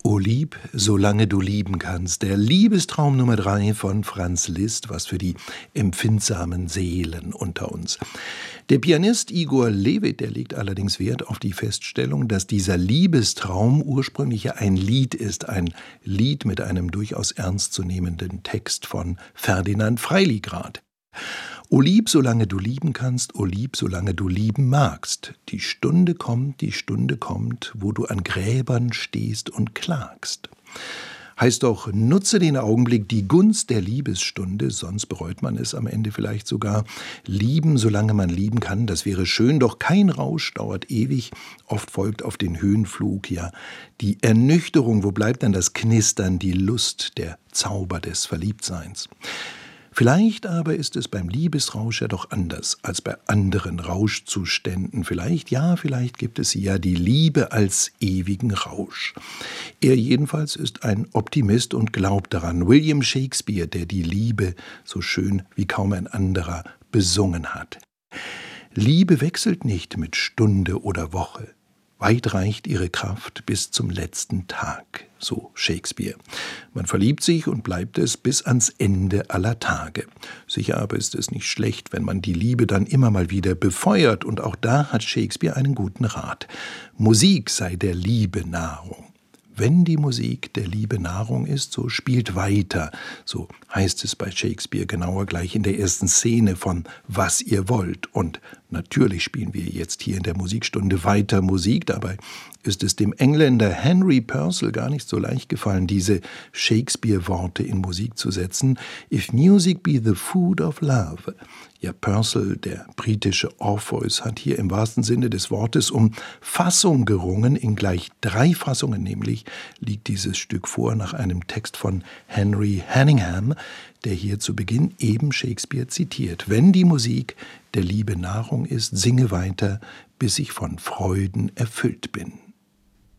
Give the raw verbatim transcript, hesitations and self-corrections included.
O lieb, solange du lieben kannst, der Liebestraum Nummer drei von Franz Liszt, was für die empfindsamen Seelen unter uns. Der Pianist Igor Levit, der legt allerdings Wert auf die Feststellung, dass dieser Liebestraum ursprünglich ja ein Lied ist, ein Lied mit einem durchaus ernstzunehmenden Text von Ferdinand Freiligrath. O lieb, solange du lieben kannst, o lieb, solange du lieben magst. Die Stunde kommt, die Stunde kommt, wo du an Gräbern stehst und klagst. Heißt doch, nutze den Augenblick, die Gunst der Liebesstunde, sonst bereut man es am Ende vielleicht sogar. Lieben, solange man lieben kann, das wäre schön, doch kein Rausch dauert ewig. Oft folgt auf den Höhenflug, ja, die Ernüchterung, wo bleibt dann das Knistern, die Lust, der Zauber des Verliebtseins? Vielleicht aber ist es beim Liebesrausch ja doch anders als bei anderen Rauschzuständen. Vielleicht, ja, vielleicht gibt es ja die Liebe als ewigen Rausch. Er jedenfalls ist ein Optimist und glaubt daran. William Shakespeare, der die Liebe so schön wie kaum ein anderer besungen hat. Liebe wechselt nicht mit Stunde oder Woche. Weit reicht ihre Kraft bis zum letzten Tag, so Shakespeare. Man verliebt sich und bleibt es bis ans Ende aller Tage. Sicher aber ist es nicht schlecht, wenn man die Liebe dann immer mal wieder befeuert, und auch da hat Shakespeare einen guten Rat. Musik sei der Liebe Nahrung. Wenn die Musik der Liebe Nahrung ist, so spielt weiter. So heißt es bei Shakespeare genauer gleich in der ersten Szene von Was ihr wollt. Und natürlich spielen wir jetzt hier in der Musikstunde weiter Musik. Dabei ist es dem Engländer Henry Purcell gar nicht so leicht gefallen, diese Shakespeare-Worte in Musik zu setzen. If music be the food of love. Ja, Purcell, der britische Orpheus, hat hier im wahrsten Sinne des Wortes um Fassung gerungen. In gleich drei Fassungen nämlich liegt dieses Stück vor nach einem Text von Henry Hanningham, der hier zu Beginn eben Shakespeare zitiert. Wenn die Musik der Liebe Nahrung ist, singe weiter, bis ich von Freuden erfüllt bin.